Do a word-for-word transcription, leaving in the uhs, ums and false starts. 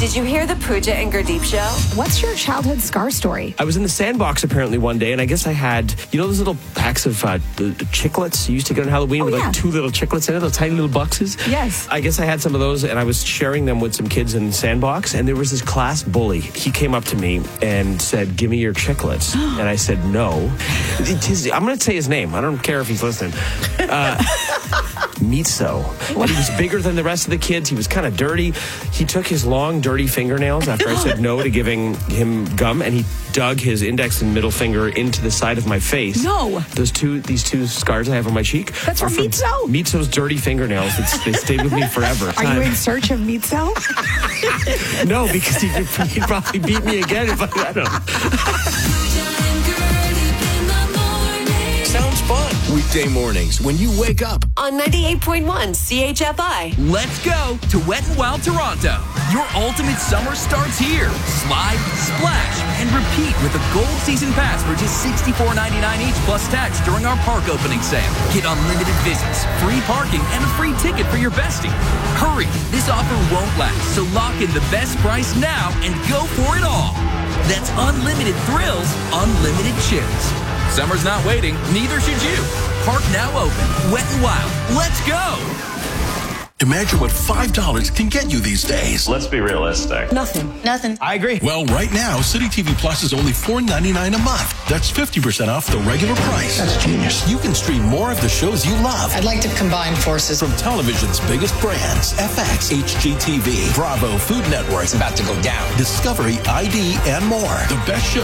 Did you hear the Pooja and Gurdeep show? What's your childhood scar story? I was in the sandbox apparently one day, and I guess I had, you know those little packs of uh, the, the chiclets you used to get on Halloween oh, with yeah. like two little chiclets in it, those tiny little boxes? Yes. I guess I had some of those, and I was sharing them with some kids in the sandbox, and there was this class bully. He came up to me and said, give me your chiclets. And I said, no. His, I'm going to say his name. I don't care if he's listening. Uh, Mitso. And he was bigger than the rest of the kids. He was kind of dirty. He took his long, dirty fingernails after I said no to giving him gum, and he dug his index and middle finger into the side of my face. No. Those two, these two scars I have on my cheek. That's from Mitso? Mitso's dirty fingernails. It's, they stayed with me forever. Are you in search of Mitso? No, because he, he'd probably beat me again if I, I don't know. Sounds fun. Weekday mornings when you wake up. On ninety-eight point one C H F I. Let's go to Wet n Wild Toronto. Your ultimate summer starts here. Slide, splash, and repeat with a gold season pass for just sixty-four ninety-nine each plus tax during our park opening sale. Get unlimited visits, free parking, and a free ticket for your bestie. Hurry, this offer won't last, so lock in the best price now and go for it all. That's unlimited thrills, unlimited chills. Summer's not waiting, neither should you. Park now open. Wet n Wild. Let's go! Imagine what five dollars can get you these days. Let's be realistic. Nothing. Nothing. I agree. Well, right now, City T V Plus is only four ninety-nine a month. That's fifty percent off the regular price. That's genius. You can stream more of the shows you love. I'd like to combine forces. From television's biggest brands, F X, H G T V, Bravo, Food Network, It's about to go down. Discovery, I D, and more. The best shows